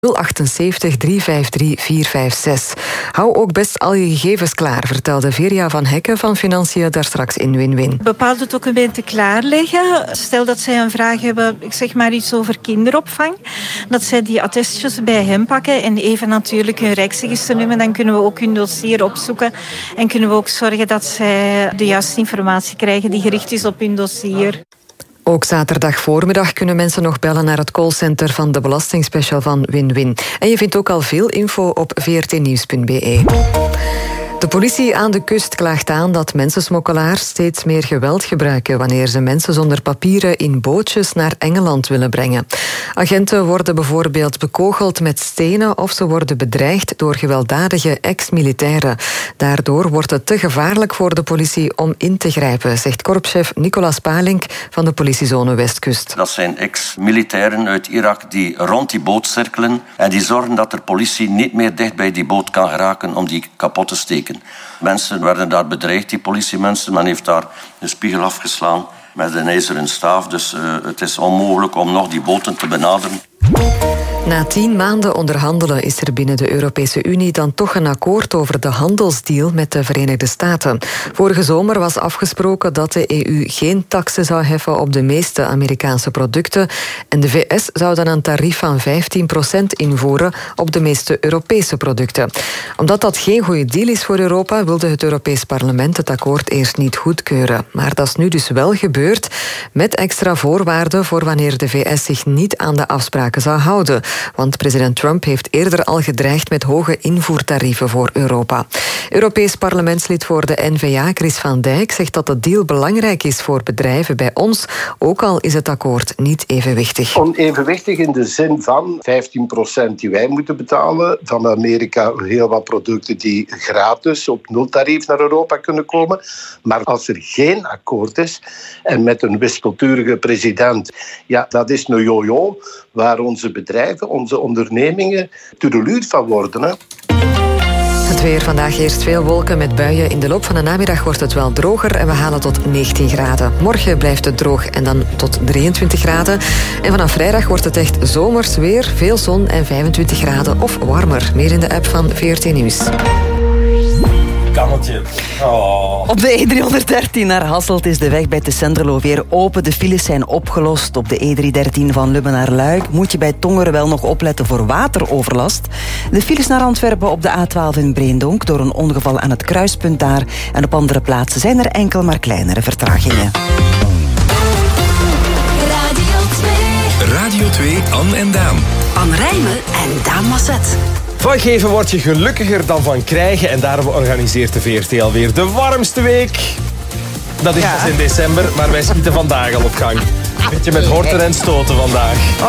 078 353 456. Hou ook best al je gegevens klaar, vertelde Veria van Hekken van Financiën daarstraks in Win-Win. Bepaalde documenten klaarleggen. Stel dat zij een vraag hebben, ik zeg maar iets over kinderopvang, dat zij die attestjes bij hem pakken en even natuurlijk hun rijksregister noemen. Dan kunnen we ook hun dossier opzoeken en kunnen we ook zorgen dat zij de juiste informatie krijgen die gericht is op hun dossier. Ook zaterdag voormiddag kunnen mensen nog bellen naar het callcenter van de belastingspecial van Win-Win. En je vindt ook al veel info op vrtnieuws.be. De politie aan de kust klaagt aan dat mensensmokkelaars steeds meer geweld gebruiken wanneer ze mensen zonder papieren in bootjes naar Engeland willen brengen. Agenten worden bijvoorbeeld bekogeld met stenen of ze worden bedreigd door gewelddadige ex-militairen. Daardoor wordt het te gevaarlijk voor de politie om in te grijpen, zegt korpschef Nicolas Palink van de politiezone Westkust. Dat zijn ex-militairen uit Irak die rond die boot cirkelen en die zorgen dat de politie niet meer dicht bij die boot kan geraken om die kapot te steken. Mensen werden daar bedreigd, die politiemensen. Men heeft daar de spiegel afgeslaan met een ijzeren staaf. Dus het is onmogelijk om nog die boten te benaderen. Na 10 maanden onderhandelen is er binnen de Europese Unie dan toch een akkoord over de handelsdeal met de Verenigde Staten. Vorige zomer was afgesproken dat de EU geen taksen zou heffen op de meeste Amerikaanse producten en de VS zou dan een tarief van 15% invoeren op de meeste Europese producten. Omdat dat geen goede deal is voor Europa, wilde het Europees Parlement het akkoord eerst niet goedkeuren. Maar dat is nu dus wel gebeurd, met extra voorwaarden voor wanneer de VS zich niet aan de afspraken zou houden. Want president Trump heeft eerder al gedreigd met hoge invoertarieven voor Europa. Europees parlementslid voor de N-VA, Chris van Dijk, zegt dat de deal belangrijk is voor bedrijven bij ons, ook al is het akkoord niet evenwichtig. Onevenwichtig in de zin van 15% die wij moeten betalen. Van Amerika heel wat producten die gratis op nultarief naar Europa kunnen komen. Maar als er geen akkoord is en met een wispelturige president, ja, dat is een jojo waar onze bedrijven, onze ondernemingen toedeluut van worden. Hè. Het weer vandaag eerst veel wolken met buien. In de loop van de namiddag wordt het wel droger en we halen tot 19 graden. Morgen blijft het droog en dan tot 23 graden. En vanaf vrijdag wordt het echt zomers weer, veel zon en 25 graden of warmer. Meer in de app van VRT Nieuws. Kannetje. Oh. Op de E313 naar Hasselt is de weg bij Tessenderlo weer open. De files zijn opgelost. Op de E313 van Lubben naar Luik moet je bij Tongeren wel nog opletten voor wateroverlast. De files naar Antwerpen op de A12 in Breendonk door een ongeval aan het kruispunt daar. En op andere plaatsen zijn er enkel maar kleinere vertragingen. Radio 2, Anne en Daan. Anne Rijmen en Daan Masset. Van geven word je gelukkiger dan van krijgen. En daarom organiseert de VRT alweer de warmste week. Dat is pas in december, maar wij schieten vandaag al op gang. Beetje met horten en stoten vandaag.